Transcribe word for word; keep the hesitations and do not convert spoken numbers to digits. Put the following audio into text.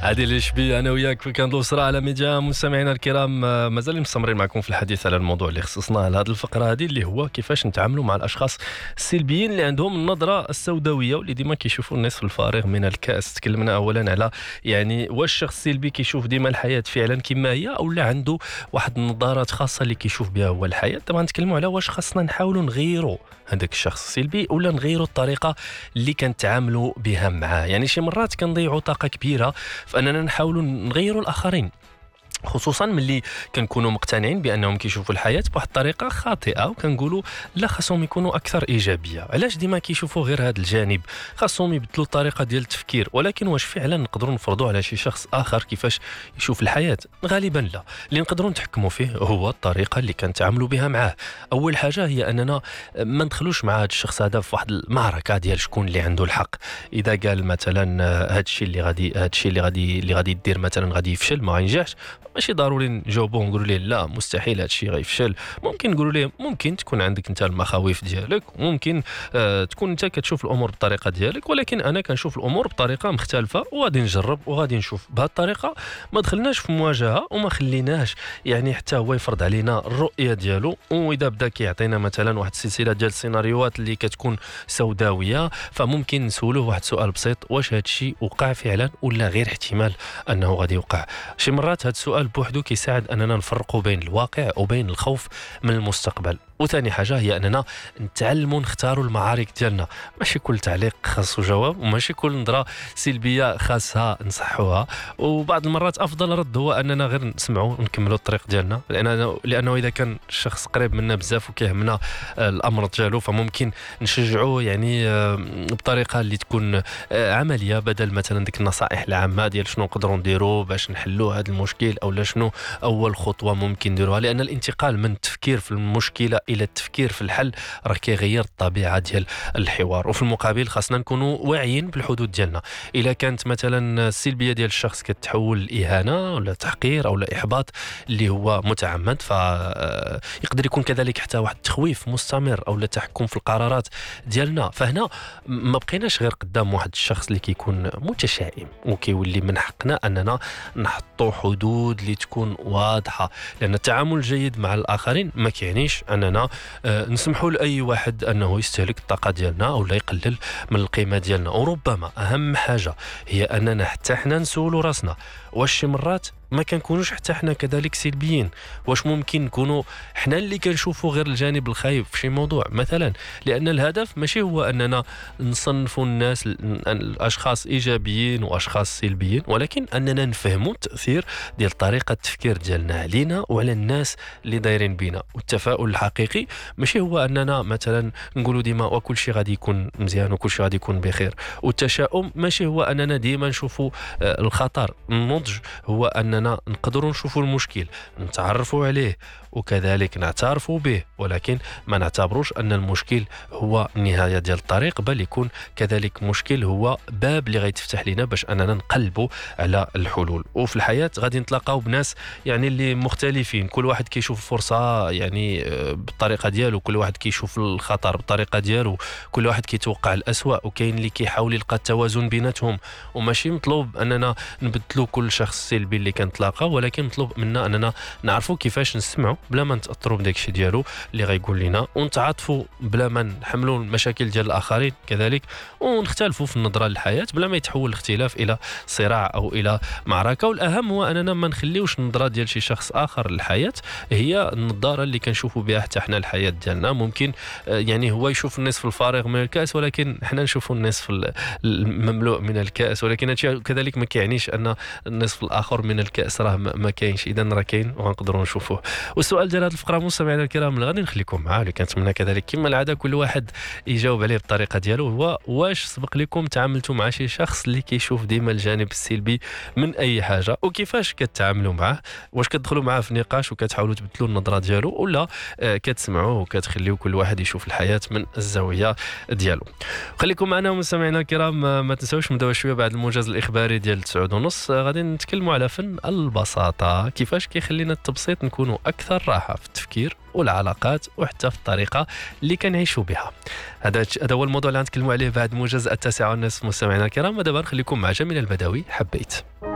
هذه اللي شبيه انا وياك في كندور صراع على ميديا. مستمعينا الكرام، آه، مازال مستمرين معكم في الحديث على الموضوع اللي خصصناه لهذه الفقره هذه، اللي هو كيفاش نتعاملوا مع الاشخاص السلبيين اللي عندهم النظره السوداويه واللي ديما كيشوفوا النصف الفارغ من الكاس. تكلمنا اولا على يعني واش الشخص السلبي كيشوف ديما الحياه فعلا كما هي، او لا عنده واحد النظارات خاصه اللي كيشوف بها هو الحياه. طبعا نتكلموا على واش خاصنا نحاولوا نغيروا هذاك الشخص السلبي ولا نغيروا الطريقه اللي كنتعاملوا بها معاه. يعني شي مرات كنضيعوا طاقه كبيره فاننا نحاولوا نغيروا الاخرين، خصوصا ملي كنكونوا مقتنعين بانهم كيشوفوا الحياه بواحد الطريقه خاطئه، وكنقولوا لا خاصهم يكونوا اكثر ايجابيه. علاش ديما كيشوفوا غير هذا الجانب؟ خاصهم يبدلوا الطريقه ديال التفكير. ولكن واش فعلا نقدروا نفرضوا على شي شخص اخر كيفاش يشوف الحياه؟ غالبا لا. اللي نقدروا نتحكموا فيه هو الطريقه اللي كنتعاملوا بها معاه. اول حاجه هي اننا ما ندخلوش مع هذا الشخص هذا في واحد المعركه ديال شكون اللي عنده الحق. اذا قال مثلا هذا الشيء اللي غادي هذا الشيء اللي غادي اللي غادي دير مثلا غادي يفشل، ما ينجحش، ماشي ضروري نجاوبوه ونقولوا ليه لا مستحيل هذا الشيء غيفشل. ممكن نقولوا ليه ممكن تكون عندك انت المخاوف ديالك، ممكن آه تكون انت كتشوف الامور بالطريقه ديالك، ولكن انا كنشوف الامور بطريقه مختلفه وغادي نجرب وغادي نشوف. بهذه الطريقه ما دخلناش في مواجهه وما خليناش يعني حتى هو يفرض علينا الرؤيه ديالو. واذا بدا كيعطينا مثلا واحد السلسله ديال السيناريوهات اللي كتكون سوداويه، فممكن نسولوه واحد السؤال بسيط: واش هذا الشيء وقع فعلا ولا غير احتمال انه غادي يوقع؟ شي مرات هذا السؤال بوحدو كيساعد اننا نفرقوا بين الواقع وبين الخوف من المستقبل. وثاني حاجه هي اننا نتعلموا نختاروا المعارك ديالنا. ماشي كل تعليق خاصو جواب، وماشي كل نظره سلبيه خاصها نصحوها. وبعض المرات افضل رد هو اننا غير نسمعوا ونكملوا الطريق ديالنا، لانه لانه اذا كان الشخص قريب منا بزاف وكيهمنا الامر ديالو فممكن نشجعوه يعني بطريقه اللي تكون عمليه، بدل مثلا ديك النصائح العامه ديال شنو نقدروا نديروا باش نحلوا هذا المشكل، او لا شنو اول خطوه ممكن نديروها. لان الانتقال من التفكير في المشكله الى التفكير في الحل راه كيغير الطبيعه ديال الحوار. وفي المقابل خاصنا نكونوا واعيين بالحدود ديالنا. الا كانت مثلا السلبيه ديال الشخص كتحول لاهانه ولا تحقير او لا احباط اللي هو متعمد، فيقدر يكون كذلك حتى واحد التخويف مستمر او لا تحكم في القرارات ديالنا. فهنا ما بقيناش غير قدام واحد الشخص اللي كيكون متشائم، وكيولي من حقنا اننا نحطوا حدود اللي تكون واضحه. لان التعامل الجيد مع الاخرين ما كيعنيش اننا آه نسمحوا لاي واحد انه يستهلك الطاقه ديالنا او لا يقلل من القيمه ديالنا. وربما اهم حاجه هي اننا حتى حنا نسولوا راسنا: واش شي مرات ما كنكونوش حتى حنا كذلك سلبيين؟ واش ممكن نكونوا حنا اللي كنشوفوا غير الجانب الخايب في شي موضوع مثلا؟ لان الهدف ماشي هو اننا نصنفوا الناس الاشخاص ايجابيين واشخاص سلبيين، ولكن اننا نفهموا التاثير ديال طريقه التفكير ديالنا علينا وعلى الناس اللي دايرين بينا. والتفاؤل الحقيقي ماشي هو اننا مثلا نقولوا ديما وكل شيء غادي يكون مزيان وكل شيء غادي يكون بخير. والتشاؤم ماشي هو اننا ديما نشوفوا الخطر. النضج هو ان نقدروا نشوفوا المشكل، نتعرفوا عليه، وكذلك نعترفوا به، ولكن ما نعتبروش أن المشكل هو النهاية ديال الطريق، بل يكون كذلك مشكل هو باب اللي غيتفتح لنا باش أننا نقلبوا على الحلول. وفي الحياة غادي نتلاقاو بناس يعني اللي مختلفين، كل واحد كيشوف فرصة يعني بالطريقة ديالو، كل واحد كيشوف الخطر بالطريقة ديالو، كل واحد كيتوقع الأسوأ، وكاين اللي كيحاول يلقى التوازن بيناتهم. وماشي مطلوب أننا نبدلوا كل شخص سلبي اللي كنتلاقى، ولكن مطلوب منا أننا نعرفوا كيفاش نسمعوا بلا ما نتاثروا بداك الشيء ديالو اللي غيقول لنا، ونتعاطفوا بلا ما نحملوا المشاكل ديال الاخرين كذلك، ونختلفوا في النظره للحياه بلا ما يتحول الاختلاف الى صراع او الى معركه. والاهم هو اننا ما نخليوش النظره ديال شي شخص اخر للحياه هي النظاره اللي كنشوفوا بها حتى حنا الحياه ديالنا. ممكن يعني هو يشوف النصف الفارغ من الكاس، ولكن حنا نشوفوا النصف المملوء من الكاس. ولكن هادشي كذلك ما كيعنيش ان النصف الاخر من الكاس راه ما كاينش. اذا راه كاين وغنقدروا نشوفوه. والسؤال ديال هذه الفقره مستمعينا الكرام اللي غادي نخليكم معاه، اللي كنتمنى كذلك كما العاده كل واحد يجاوب عليه بالطريقه ديالو، هو: واش سبق لكم تعاملتوا مع شي شخص اللي كيشوف ديما الجانب السلبي من اي حاجه، وكيفاش كتعاملوا معاه؟ واش كتدخلوا معاه في نقاش وكتحاولوا تبدلوا النظره ديالو، ولا آه كتسمعوه وكتخليو كل واحد يشوف الحياه من الزاويه ديالو؟ خليكم معنا مستمعينا الكرام، ما تنساوش نبداو شويه بعد الموجز الاخباري ديال تسعود ونص. غادي نتكلموا على فن البساطه، كيفاش كيخلينا التبسيط نكونوا اكثر راحه في التفكير والعلاقات وحتى في الطريقه اللي كنعيشوا بها. هذا هذا هو الموضوع اللي غنتكلموا عليه بعد موجز التاسعة والنصف مستمعينا الكرام. ودابا نخليكم مع جميل البدوي. حبيت